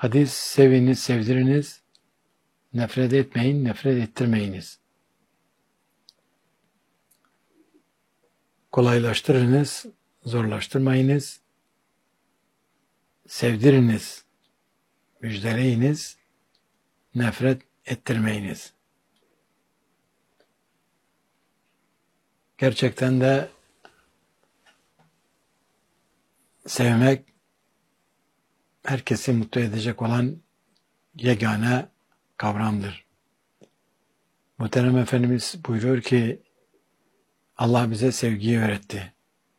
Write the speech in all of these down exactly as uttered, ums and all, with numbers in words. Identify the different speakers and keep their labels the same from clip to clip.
Speaker 1: Hadis, seviniz, sevdiriniz, nefret etmeyin, nefret ettirmeyiniz. Kolaylaştırınız, zorlaştırmayınız. Sevdiriniz, müjdeleyiniz, nefret ettirmeyiniz. Gerçekten de sevmek, herkesi mutlu edecek olan yegane kavramdır. Muhterem Efendimiz buyuruyor ki, Allah bize sevgiyi öğretti.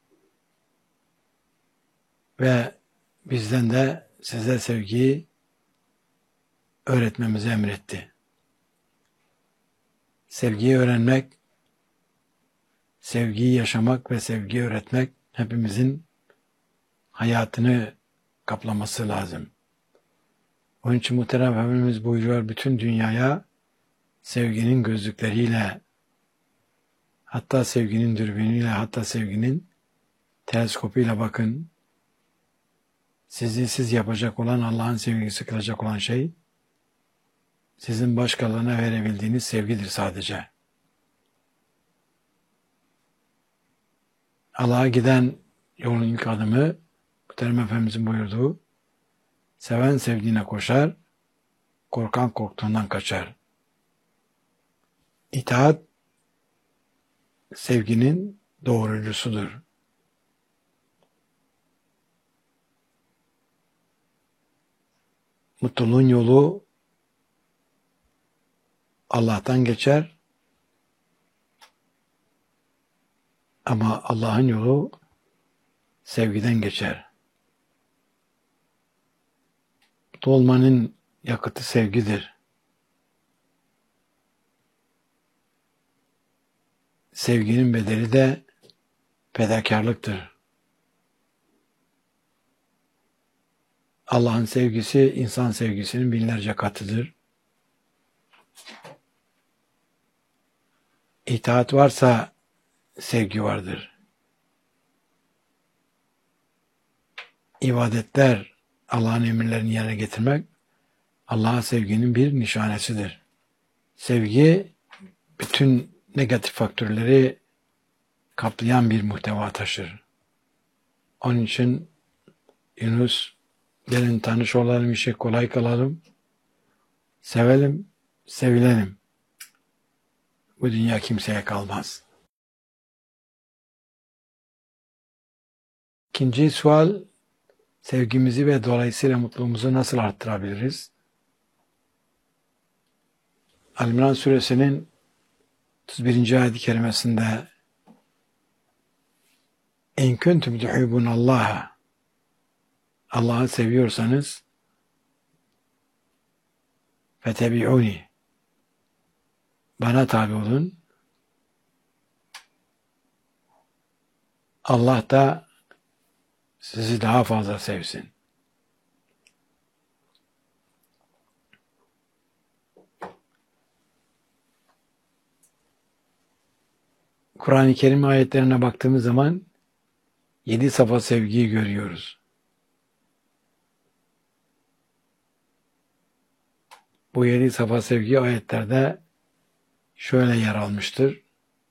Speaker 1: Ve bizden de size sevgiyi öğretmemizi emretti. Sevgiyi öğrenmek, sevgiyi yaşamak ve sevgiyi öğretmek hepimizin hayatını kaplaması lazım. Onun için muhterem Efendimiz buyuruyor, bütün dünyaya sevginin gözlükleriyle, hatta sevginin dürbünüyle, hatta sevginin teleskopuyla bakın. Sizi siz yapacak olan, Allah'ın sevgisi kılacak olan şey, sizin başkalarına verebildiğiniz sevgidir sadece. Allah'a giden yolun ilk adımı, Muhterem Efendimizin buyurduğu, seven sevdiğine koşar, korkan korktuğundan kaçar. İtaat, sevginin doğrucusudur. Mutluluğun yolu Allah'tan geçer, ama Allah'ın yolu sevgiden geçer. Mutlu olmanın yakıtı sevgidir. Sevginin bedeli de fedakarlıktır. Allah'ın sevgisi insan sevgisinin binlerce katıdır. İtaat varsa sevgi vardır. İbadetler, Allah'ın emirlerini yerine getirmek, Allah'a sevginin bir nişanesidir. Sevgi, bütün negatif faktörleri kaplayan bir muhteva taşır. Onun için Yunus, gelin tanış olalım, işe kolay kalalım, sevelim, sevilelim. Bu dünya kimseye kalmaz. İkinci sual, sevgimizi ve dolayısıyla mutluluğumuzu nasıl arttırabiliriz? Al-İmran suresinin otuz birinci ayet-i kerimesinde "En kuntum tuhibbunallaha" Allah'ı seviyorsanız "Fetebi'uni" bana tabi olun. Allah da sizi daha fazla sevsin. Kur'an-ı Kerim ayetlerine baktığımız zaman yedi safa sevgiyi görüyoruz. Bu yedi safa sevgi ayetlerde şöyle yer almıştır.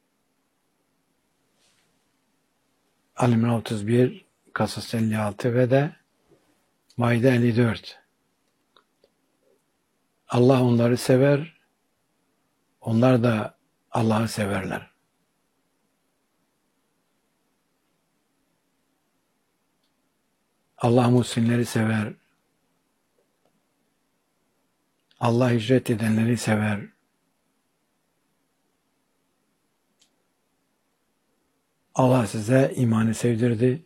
Speaker 1: Al-İmran otuz bir, Kasas elli altı ve de Maide elli dört. Allah onları sever, onlar da Allah'ı severler. Allah muhsinleri sever, Allah hicret edenleri sever, Allah size imanı sevdirdi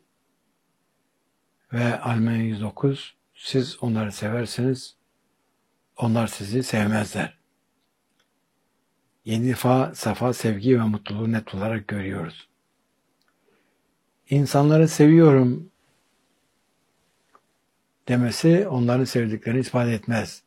Speaker 1: ve Al-İmran yüz dokuz, siz onları seversiniz, onlar sizi sevmezler. Yedi defa safa sevgi ve mutluluğu net olarak görüyoruz. İnsanları seviyorum demesi onları sevdiklerini ispat etmez.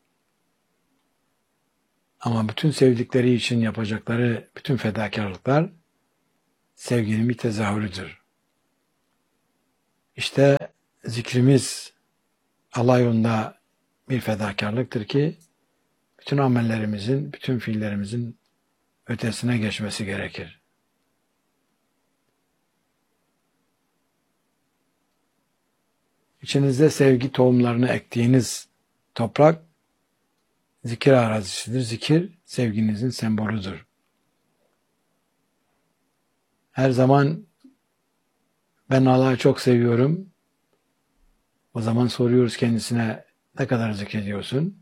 Speaker 1: Ama bütün sevdikleri için yapacakları bütün fedakarlıklar sevginin bir tezahürüdür. İşte zikrimiz, Allah yolunda bir fedakarlıktır ki bütün amellerimizin, bütün fiillerimizin ötesine geçmesi gerekir. İçinizde sevgi tohumlarını ektiğiniz toprak zikir arazisidir. Zikir sevginizin sembolüdür. Her zaman ben Allah'ı çok seviyorum. O zaman soruyoruz kendisine, ne kadar zikrediyorsun?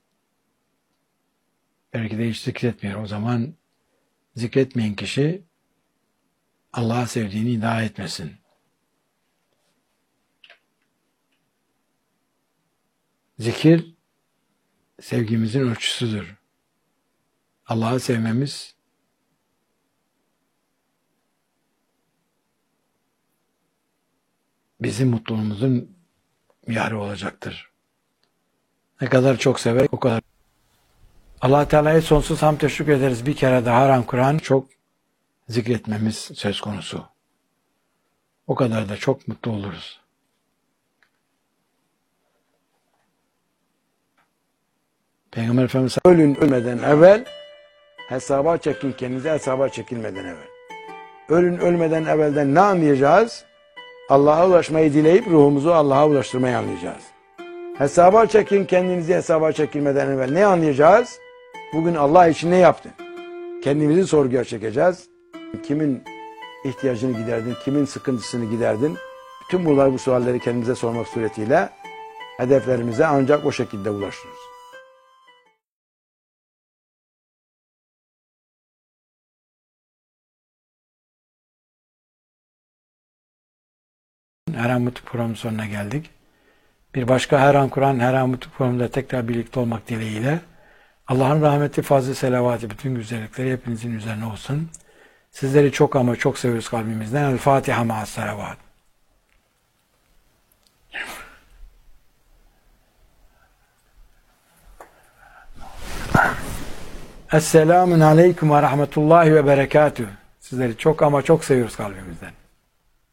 Speaker 1: Belki de hiç zikretmiyor. O zaman zikretmeyen kişi Allah'ı sevdiğini iddia etmesin. Zikir sevgimizin ölçüsüdür. Allah'ı sevmemiz bizim mutluluğumuzun miyarı olacaktır. Ne kadar çok sever, o kadar. Allah Teala'ya sonsuz hamd teşekkür ederiz. Bir kere daha Haram Kur'an çok zikretmemiz söz konusu. O kadar da çok mutlu oluruz. Peygamber Efendimiz ölün ölmeden evvel hesaba çekin, kendinize hesaba çekilmeden evvel. Ölün ölmeden evvelden ne anlayacağız? Allah'a ulaşmayı dileyip ruhumuzu Allah'a ulaştırmayı anlayacağız. Hesaba çekin, kendinizi hesaba çekilmeden evvel ne anlayacağız? Bugün Allah için ne yaptın? Kendimizi sorguya çekeceğiz. Kimin ihtiyacını giderdin, kimin sıkıntısını giderdin? Bütün bunlar, bu sualleri kendimize sormak suretiyle hedeflerimize ancak o şekilde ulaşırız. Her An Mutlu programının sonuna geldik. Bir başka Her An Kur'an, Her An Mutlu programında tekrar birlikte olmak dileğiyle Allah'ın rahmeti, fazlı selavatı, bütün güzellikleri hepinizin üzerine olsun. Sizleri çok ama çok seviyoruz kalbimizden. El Fatiha ma'as selavat. Esselamun aleyküm ve rahmetullahi ve berekatüh. Sizleri çok ama çok seviyoruz kalbimizden.